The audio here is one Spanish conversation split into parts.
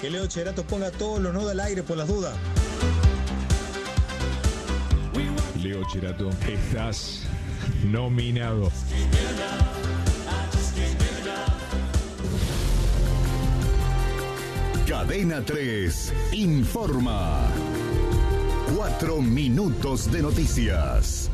Que Leo Cherato ponga todos los nodos al aire por las dudas. Leo Cherato, estás nominado. Cadena 3 informa. 4 minutos de noticias.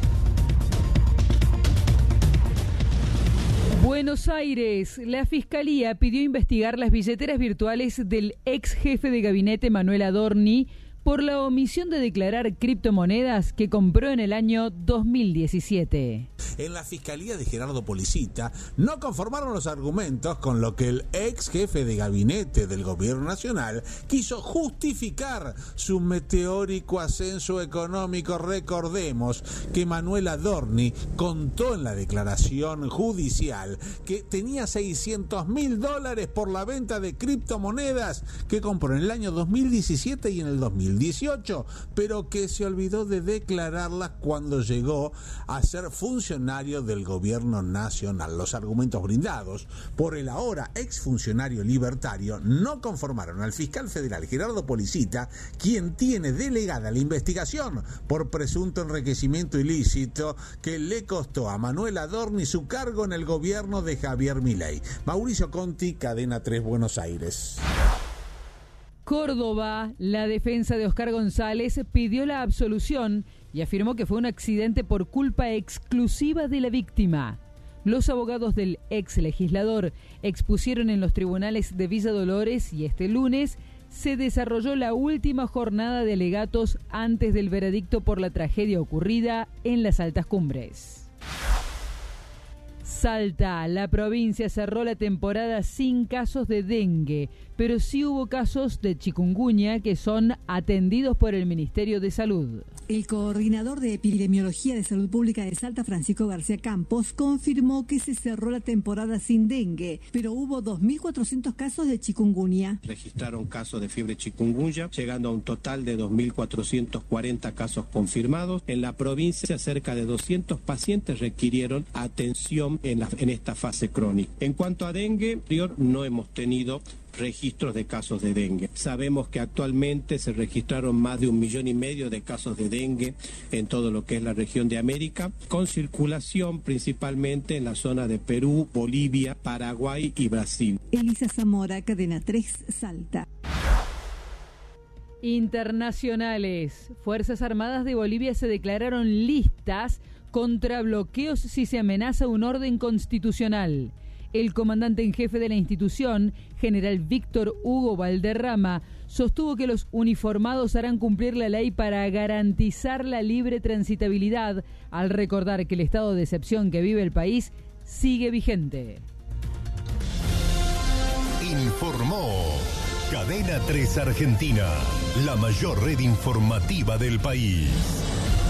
Buenos Aires. La Fiscalía pidió investigar las billeteras virtuales del ex jefe de gabinete Manuel Adorni por la omisión de declarar criptomonedas que compró en el año 2017. En la Fiscalía de Gerardo Policita no conformaron los argumentos con lo que el ex jefe de gabinete del gobierno nacional quiso justificar su meteórico ascenso económico. Recordemos que Manuel Adorni contó en la declaración judicial que tenía $600.000 por la venta de criptomonedas que compró en el año 2017 y en el 2018, pero que se olvidó de declararlas cuando llegó a ser funcionario del gobierno nacional. Los argumentos brindados por el ahora exfuncionario libertario no conformaron al fiscal federal Gerardo Policita, quien tiene delegada la investigación por presunto enriquecimiento ilícito que le costó a Manuel Adorni su cargo en el gobierno de Javier Milei. Mauricio Conti, Cadena 3, Buenos Aires. Córdoba, la defensa de Oscar González pidió la absolución y afirmó que fue un accidente por culpa exclusiva de la víctima. Los abogados del ex legislador expusieron en los tribunales de Villa Dolores y este lunes se desarrolló la última jornada de alegatos antes del veredicto por la tragedia ocurrida en las Altas Cumbres. Salta, la provincia cerró la temporada sin casos de dengue, pero sí hubo casos de chikungunya que son atendidos por el Ministerio de Salud. El coordinador de Epidemiología de Salud Pública de Salta, Francisco García Campos, confirmó que se cerró la temporada sin dengue, pero hubo 2.400 casos de chikungunya. Registraron casos de fiebre chikungunya, llegando a un total de 2.440 casos confirmados. En la provincia, cerca de 200 pacientes requirieron atención en esta fase crónica. En cuanto a dengue, no hemos tenido registros de casos de dengue. Sabemos que actualmente se registraron más de 1,5 millones de casos de dengue en todo lo que es la región de América, con circulación principalmente en la zona de Perú, Bolivia, Paraguay y Brasil. Elisa Zamora, Cadena 3, Salta. Internacionales. Fuerzas Armadas de Bolivia se declararon listas contra bloqueos si se amenaza un orden constitucional. El comandante en jefe de la institución, general Víctor Hugo Valderrama, sostuvo que los uniformados harán cumplir la ley para garantizar la libre transitabilidad, al recordar que el estado de excepción que vive el país sigue vigente. Informó Cadena 3 Argentina, la mayor red informativa del país.